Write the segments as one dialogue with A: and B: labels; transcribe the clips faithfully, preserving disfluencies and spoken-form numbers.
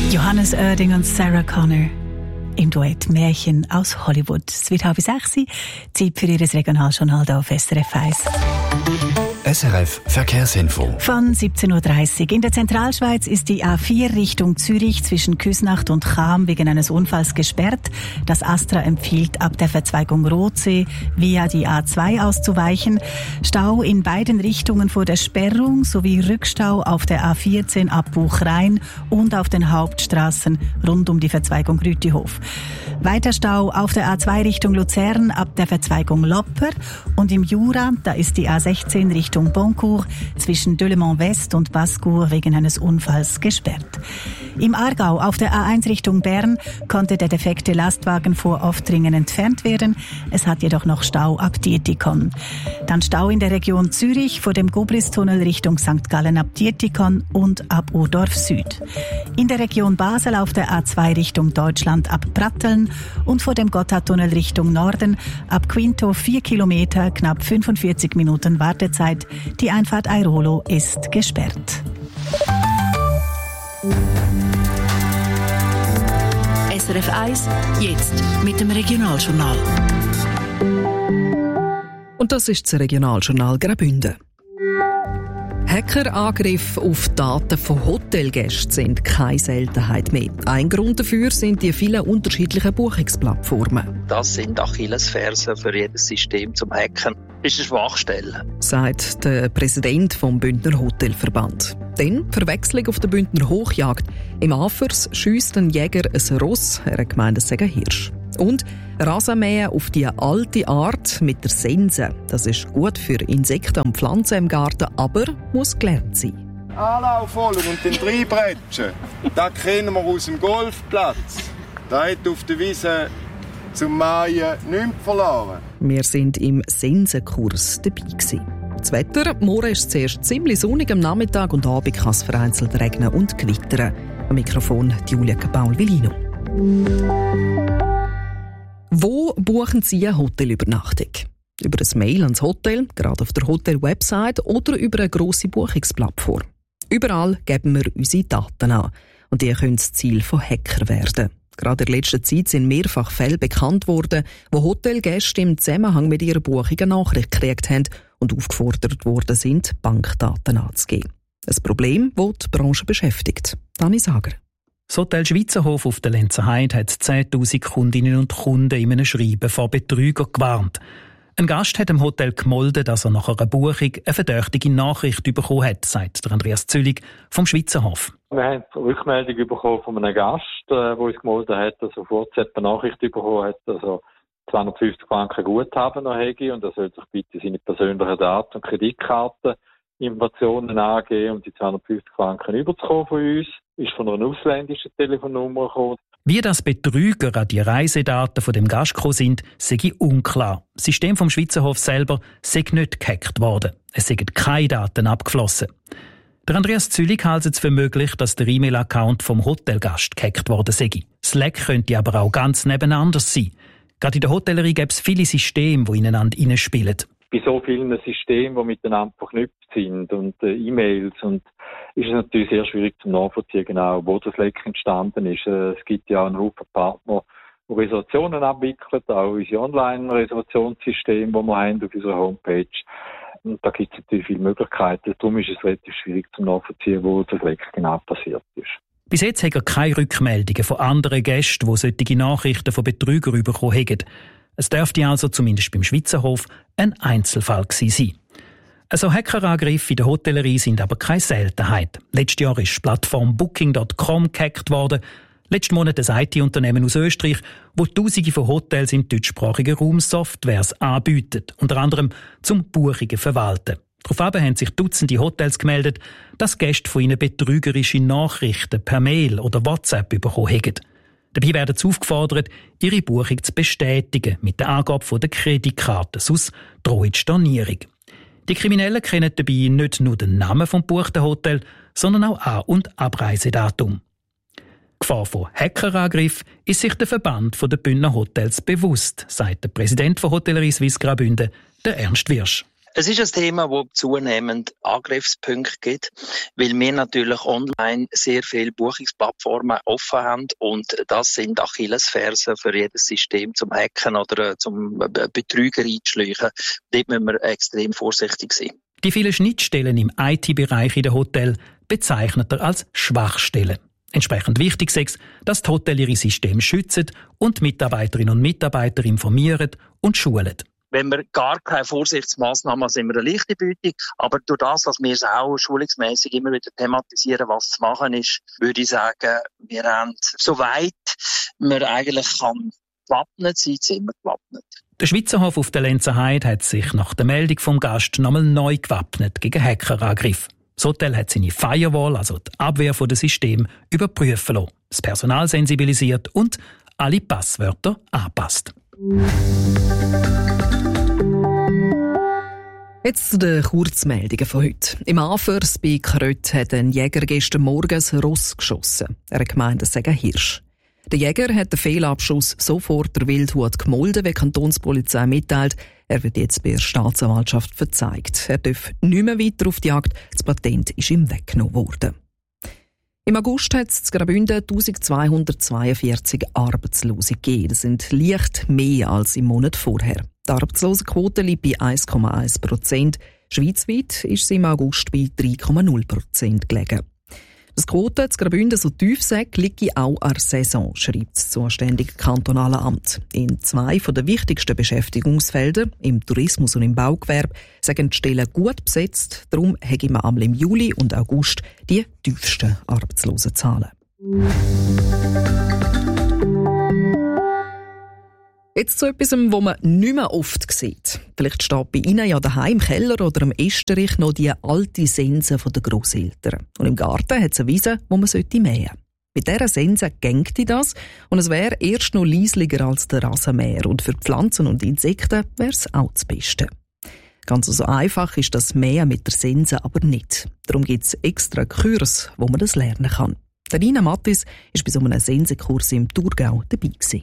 A: Johannes Oerding und Sarah Connor im Duett Märchen aus Hollywood. Es wird halb sechs, Zeit für Ihr Regionaljournal hier auf S R F eins.
B: S R F Verkehrsinfo.
A: Von siebzehn Uhr dreißig. In der Zentralschweiz ist die A vier Richtung Zürich zwischen Küsnacht und Cham wegen eines Unfalls gesperrt. Das Astra empfiehlt, ab der Verzweigung Rotsee via die A zwei auszuweichen. Stau in beiden Richtungen vor der Sperrung sowie Rückstau auf der A vierzehn ab Buchrhein und auf den Hauptstraßen rund um die Verzweigung Rütihof. Weiter Stau auf der A zwei Richtung Luzern ab der Verzweigung Lopper und im Jura, da ist die A sechzehn Richtung Boncourt zwischen Delemont West und Bascourt wegen eines Unfalls gesperrt. Im Aargau auf der A eins Richtung Bern konnte der defekte Lastwagen vor Oftringen entfernt werden. Es hat jedoch noch Stau ab Dietikon. Dann Stau in der Region Zürich vor dem Goblis-Tunnel Richtung Sankt Gallen ab Dietikon und ab Urdorf Süd. In der Region Basel auf der A zwei Richtung Deutschland ab Pratteln und vor dem Gotthardtunnel Richtung Norden ab Quinto vier Kilometer, knapp fünfundvierzig Minuten Wartezeit. Die Einfahrt Airolo ist gesperrt.
C: S R F eins, jetzt mit dem Regionaljournal.
D: Und das ist das Regionaljournal Graubünden. Hackerangriffe auf Daten von Hotelgästen sind keine Seltenheit mehr. Ein Grund dafür sind die vielen unterschiedlichen Buchungsplattformen.
E: Das sind Achillesfersen für jedes System zum Hacken. Das ist eine Schwachstelle,
D: sagt der Präsident vom Bündner Hotelverband. Denn Verwechslung auf der Bündner Hochjagd. Im Afers schiesst ein Jäger ein Ross, er hat gemeint, es sei ein Hirsch. Und Rasenmähen auf die alte Art mit der Sense. Das ist gut für Insekten und Pflanzen im Garten, aber muss gelernt sein.
F: Anlauffolgen und den Dreibretschen, das kennen wir aus dem Golfplatz. Da hat auf der Wiese zum Mähen nichts verloren.
D: Wir sind im Sensenkurs dabei gewesen. Das Wetter, morgen ist zuerst ziemlich sonnig, am Nachmittag und Abend kann es vereinzelt regnen und gewittern. Am Mikrofon Julia Paul-Villino. Wo buchen Sie eine Hotelübernachtung? Über ein Mail ans Hotel, gerade auf der Hotel-Website oder über eine grosse Buchungsplattform? Überall geben wir unsere Daten an und die können das Ziel von Hackern werden. Gerade in letzter Zeit sind mehrfach Fälle bekannt worden, wo Hotelgäste im Zusammenhang mit ihrer Buchung eine Nachricht gekriegt haben und aufgefordert worden sind, Bankdaten anzugeben. Ein Problem, das die Branche beschäftigt. Dani Sager.
G: Das Hotel Schweizerhof auf der Lenzerheide hat zehntausend Kundinnen und Kunden in einem Schreiben vor Betrügern gewarnt. Ein Gast hat im Hotel gemolden, dass er nach einer Buchung eine verdächtige Nachricht bekommen hat, sagt der Andreas Züllig vom Schweizerhof.
H: Wir haben eine Rückmeldung bekommen von einem Gast, der uns gemolden hat, dass er auf WhatsApp eine Nachricht bekommen hat, dass er zweihundertfünfzig Franken Guthaben noch hätte und er soll sich bitte seine persönlichen Daten und Kreditkarteninformationen angeben, um die zweihundertfünfzig Franken überzukommen von uns. Ist von einer ausländischen Telefonnummer gekommen.
G: Wie das Betrüger an die Reisedaten von dem Gast gekommen sind, sei unklar. Das System vom Schweizerhof selber sei nicht gehackt worden. Es seien keine Daten abgeflossen. Der Andreas Züllig hält es für möglich, dass der E-Mail-Account vom Hotelgast gehackt worden sei. Slack könnte aber auch ganz nebeneinander sein. Gerade in der Hotellerie gäbe es viele Systeme, die ineinander hineinspielen.
H: Bei so vielen Systemen, die miteinander verknüpft sind und äh, E-Mails, und ist es natürlich sehr schwierig zu nachvollziehen, genau, wo das Leck entstanden ist. Äh, es gibt ja einen Haufen Partner, die Reservationen abwickeln, auch unsere Online-Reservationssysteme, die wir haben auf unserer Homepage. Und da gibt es natürlich viele Möglichkeiten. Darum ist es relativ schwierig zu nachvollziehen, wo das Leck genau passiert ist.
G: Bis jetzt haben wir keine Rückmeldungen von anderen Gästen, die solche Nachrichten von Betrügern bekommen haben. Es dürfte also, zumindest beim Schweizerhof, ein Einzelfall gewesen sein. Also Hackerangriffe in der Hotellerie sind aber keine Seltenheit. Letztes Jahr ist die Plattform Booking Punkt com gehackt worden. Letzten Monat ein I T-Unternehmen aus Österreich, wo Tausende von Hotels im deutschsprachigen Raum Softwares anbietet, unter anderem zum Buchungen verwalten. Daraufhin haben sich Dutzende Hotels gemeldet, dass Gäste von ihnen betrügerische Nachrichten per Mail oder WhatsApp bekommen haben. Dabei werden sie aufgefordert, ihre Buchung zu bestätigen mit der Angabe von der Kreditkarte, sonst droht Stornierung. Die Kriminellen kennen dabei nicht nur den Namen vom gebuchten Hotel, sondern auch An- und Abreisedatum. Die Gefahr von Hackerangriff ist sich der Verband der Bündner Hotels bewusst, sagt der Präsident von Hotellerie Suisse Graubünden, der Ernst Wirsch.
E: Es ist ein Thema, wo zunehmend Angriffspunkte gibt, weil wir natürlich online sehr viele Buchungsplattformen offen haben und das sind Achillesfersen für jedes System zum Hacken oder zum Betrüger einzuschleichen. Dort müssen wir extrem vorsichtig sein.
G: Die vielen Schnittstellen im I T-Bereich in den Hotels bezeichnet er als Schwachstellen. Entsprechend wichtig ist es, dass die Hotels ihre Systeme schützen und Mitarbeiterinnen und Mitarbeiter informieren und schulen.
E: Wenn wir gar keine Vorsichtsmaßnahmen haben, sind wir eine leichte Beute. Aber durch das, was wir auch schulungsmässig immer wieder thematisieren, was zu machen ist, würde ich sagen, wir haben, soweit man eigentlich kann gewappnet sein, sind wir gewappnet.
G: Der Schweizer Hof auf der Lenzerheide hat sich nach der Meldung vom Gast nochmal neu gewappnet gegen Hackerangriff. Das Hotel hat seine Firewall, also die Abwehr von dem System, überprüfen lassen, das Personal sensibilisiert und alle Passwörter angepasst.
D: Jetzt zu den Kurzmeldungen von heute. Im Anfers bei Kröth hat ein Jäger gestern Morgen ein Ross geschossen. Er hat gemeint, es sei ein Hirsch. Der Jäger hat den Fehlabschuss sofort der Wildhut gemolden, wie die Kantonspolizei mitteilt. Er wird jetzt bei der Staatsanwaltschaft verzeigt. Er darf nicht mehr weiter auf die Jagd. Das Patent ist ihm weggenommen worden. Im August hat es in Graubünden eintausendzweihundertzweiundvierzig Arbeitslose gegeben. Das sind leicht mehr als im Monat vorher. Die Arbeitslosenquote liegt bei eins Komma eins Prozent. Schweizweit ist sie im August bei drei Komma null Prozent gelegen. Das Quote in Graubünden so tief sei, liegt auch an der Saison, schreibt das zuständige kantonale Amt. In zwei von den wichtigsten Beschäftigungsfeldern, im Tourismus und im Baugewerbe, sind die Stellen gut besetzt. Darum haben wir einmal im Juli und August die tiefsten Arbeitslosenzahlen. Jetzt zu etwas, was man nicht mehr oft sieht. Vielleicht steht bei Ihnen ja daheim im Keller oder im Esterich noch die alte Sense der Grosseltern. Und im Garten hat es eine Wiese, wo man mähen sollte. Mit dieser Sense gängte das und es wäre erst noch leislicher als der Rasenmäher. Und für Pflanzen und Insekten wäre es auch das Beste. Ganz so einfach ist das Mähen mit der Sense aber nicht. Darum gibt es extra Kurs, wo man das lernen kann. Der Nina Mattis war bei so einem Sensekurs im Thurgau dabei gewesen.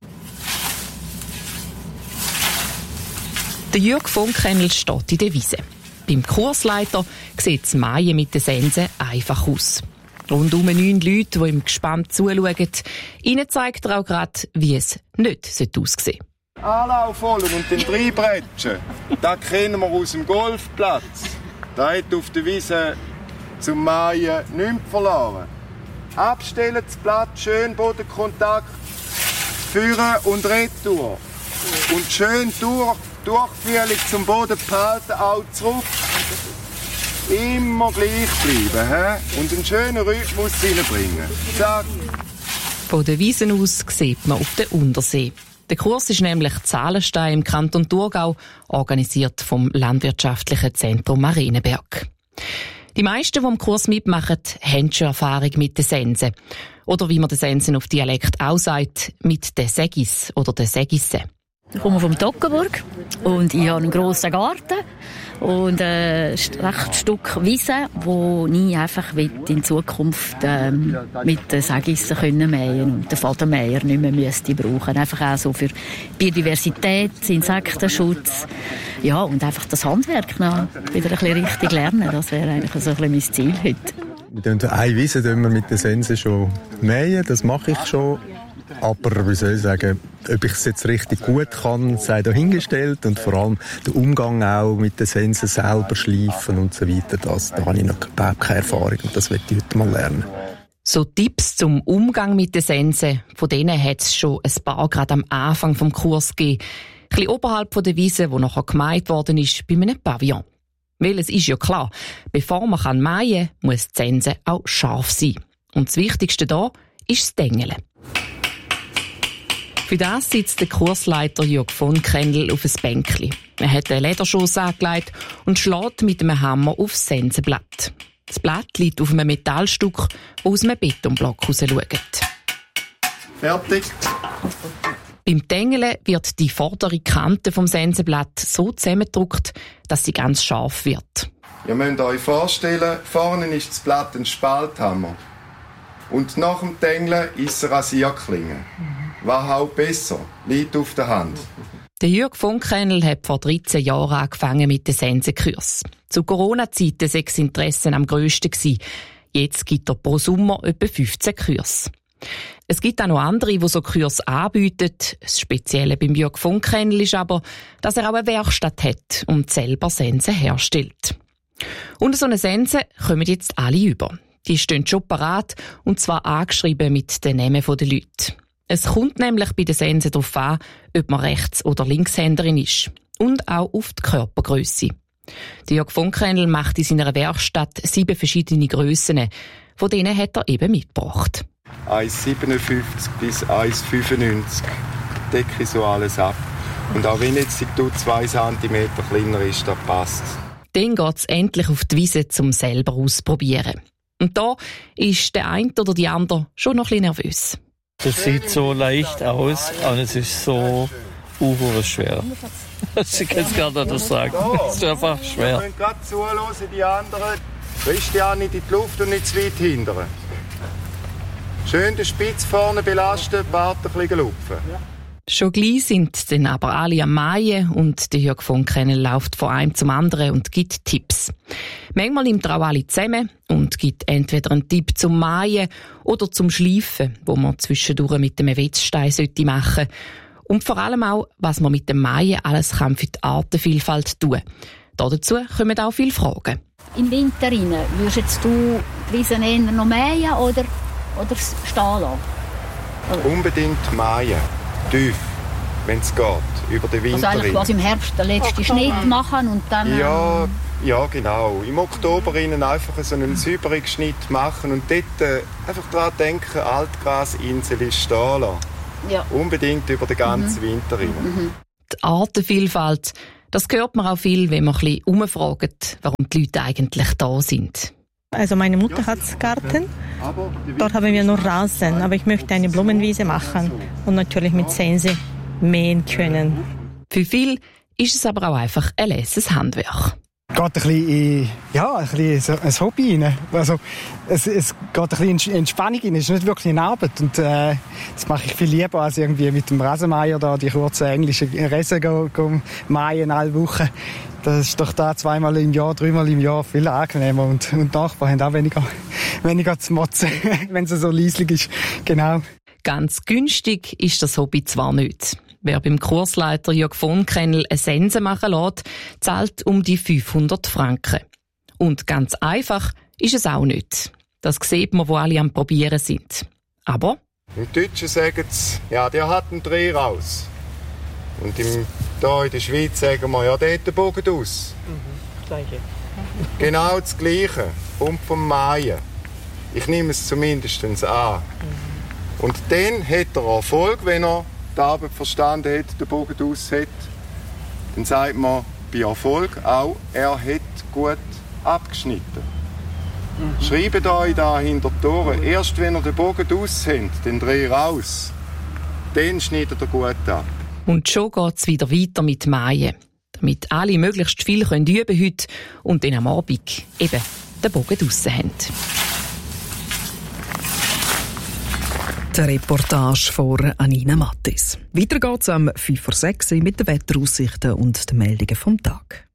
I: Der Jürg von Kennel steht in der Wiese. Beim Kursleiter sieht das Mähen mit der Sense einfach aus. Rundum neun Leute, die ihm gespannt zuschauen. Ihnen zeigt er auch gerade, wie es nicht aussehen sollte.
F: Anlauf holen und den reinbretschen. Das kennen wir aus dem Golfplatz. Da hat auf der Wiese zum Mähen nichts verloren. Abstellen, das Blatt, schön Bodenkontakt, führen und retour. Und schön durch. Durchführung zum Boden behalten, auch zurück. Immer gleich bleiben he? Und einen schönen Rhythmus reinbringen. Zack.
I: Von der Wiese aus sieht man auf den Untersee. Der Kurs ist nämlich Zahlenstein im Kanton Thurgau, organisiert vom Landwirtschaftlichen Zentrum Marienberg. Die meisten, die am Kurs mitmachen, haben schon Erfahrung mit den Sensen. Oder wie man den Sensen auf Dialekt auch sagt, mit den Segis oder den Segissen.
J: Ich komme vom Toggenburg und ich habe einen grossen Garten und ein recht Stück Wiese, wo ich einfach in Zukunft ähm, mit den Sägissen mähen können und den Fadenmäher nicht mehr müsste brauchen. Einfach auch so für Biodiversität, Insektenschutz, ja, und einfach das Handwerk noch wieder ein bisschen richtig lernen. Das wäre eigentlich so ein bisschen mein Ziel heute.
K: Mit einer Wiese mähen wir mit den Sensen schon mähen, das mache ich schon. Aber wie soll ich sagen, ob ich es jetzt richtig gut kann, sei dahingestellt. Und vor allem der Umgang auch mit den Sensen selber schleifen und so weiter, das, da habe ich noch überhaupt keine Erfahrung und das möchte ich heute mal lernen.
I: So Tipps zum Umgang mit den Sensen, von denen hat es schon ein paar gerade am Anfang des Kurs gegeben. Ein bisschen oberhalb von der Wiese, wo nachher gemäht worden ist, bei einem Pavillon. Weil es ist ja klar, bevor man mähen kann, muss die Sense auch scharf sein. Und das Wichtigste da ist das Dengeln. Für das sitzt der Kursleiter Jürg von Kennel auf ein Bänkli. Er hat einen Lederschuss angelegt und schlägt mit einem Hammer aufs Sensenblatt. Das Blatt liegt auf einem Metallstück, das aus einem Betonblock rausschaut.
F: Fertig.
I: Beim Dengeln wird die vordere Kante vom Sensenblatt so zusammengedrückt, dass sie ganz scharf wird.
F: Ihr müsst euch vorstellen, vorne ist das Blatt ein Spalthammer. Und nach dem Dengeln ist es eine Rasierklinge. Mhm. Was haut besser? Liegt auf der Hand.
I: Der Jürg Funkenl hat vor dreizehn Jahren angefangen mit den Sensekurs. Zu Corona-Zeiten sei das Interesse am grössten gewesen. Jetzt gibt er pro Sommer etwa fünfzehn Kurse. Es gibt auch noch andere, die so Kurse anbieten. Das Spezielle beim Jürg Funkenl ist aber, dass er auch eine Werkstatt hat und selber Sensen herstellt. Und so eine Sense kommen jetzt alle über. Die stehen schon parat und zwar angeschrieben mit den Namen der Leute. Es kommt nämlich bei den Sensen darauf an, ob man Rechts- oder Linkshänderin ist. Und auch auf die Körpergrösse. Der Jörg Funkenl macht in seiner Werkstatt sieben verschiedene Grössen. Von denen hat er eben mitgebracht.
F: eins Komma siebenundfünfzig bis eins Komma fünfundneunzig decke ich so alles ab. Und auch wenn jetzt die zwei Zentimeter kleiner ist, das passt.
I: Dann geht es endlich auf die Wiese, um selber auszuprobieren. Und da ist der eine oder die andere schon noch ein bisschen nervös.
L: Das sieht so leicht aus, aber es ist so uhuere schwer. Ich kann es gar nicht sagen. Es ist einfach schwer.
F: Wir können gerade zuhören, die anderen. Christian, nicht in die Luft und nicht zu weit hindern. Schön den Spitz vorne belasten, Bart ein bisschen lupfen.
I: Schon gleich sind dann aber alle am Maien und der Jörg Funkenl läuft von einem zum anderen und gibt Tipps. Manchmal nimmt er auch alle zusammen und gibt entweder einen Tipp zum Maien oder zum Schleifen, wo man zwischendurch mit dem Wetzstein machen sollte. Und vor allem auch, was man mit dem Maien alles kann für die Artenvielfalt tun kann. Dazu kommen auch viele Fragen.
J: Im Winter rein, würdest du die Wiesen eher noch mähen oder, oder stehen lassen? Oder?
F: Unbedingt mähen. Tief, wenn es geht, über den Winter.
J: Also eigentlich quasi im Herbst den letzten Schnitt machen und dann...
F: Ja, ja, genau. Im Oktober innen einfach so einen sauberen Schnitt machen und dort äh, einfach daran denken, Altgrasinsel ist stehen lassen. Ja. Unbedingt über den ganzen mhm. Winter rein.
I: Mhm. Die Artenvielfalt, das hört man auch viel, wenn man ein bisschen umfragt, warum die Leute eigentlich da sind.
M: Also meine Mutter hat Garten, dort haben wir nur Rasen, aber ich möchte eine Blumenwiese machen und natürlich mit Sense mähen können.
I: Für viele ist es aber auch einfach ein lässiges Handwerk.
N: Es geht ein bisschen in, ja, ein bisschen ein Hobby rein. Also, es, es geht ein bisschen in Entspannung rein. Es ist nicht wirklich eine Arbeit. Und, äh, das mache ich viel lieber, als irgendwie mit dem Rasenmäher da die kurzen englischen Rasen go, go mähen alle Wochen. Das ist doch da zweimal im Jahr, dreimal im Jahr viel angenehmer. Und, und die Nachbarn haben auch weniger, weniger zu motzen, wenn es so leislich ist. Genau.
I: Ganz günstig ist das Hobby zwar nicht. Wer beim Kursleiter Jörg Funkenl eine Sense machen lässt, zahlt um die fünfhundert Franken. Und ganz einfach ist es auch nicht. Das sieht man, wo alle am Probieren sind. Aber?
F: Im Deutschen sagen sie, ja, der hat einen Dreh raus. Und im, da in der Schweiz sagen wir, ja, der hat den Bogen aus.
M: Mhm, das Gleiche.
F: Genau das Gleiche. Und vom Maien. Ich nehme es zumindest an. Mhm. Und dann hat er Erfolg, wenn er die Arbeit verstanden hat, den Bogen aus hat. Dann sagt man bei Erfolg auch, er hat gut abgeschnitten. Mhm. Schreibt euch da hinter die Ohren, erst wenn ihr den Bogen aus habt, den Dreh raus, dann schneidet er gut ab.
I: Und schon geht es wieder weiter mit Maien, damit alle möglichst viel können üben heute und dann am Abend eben den Bogen draussen haben.
D: Die Reportage von Anina Mattis. Weiter geht's am fünf vor sechs mit den Wetteraussichten und den Meldungen vom Tag.